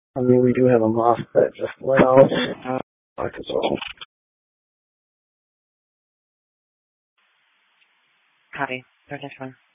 I mean, we do have a MOSFET just let out. Copy. Start next one.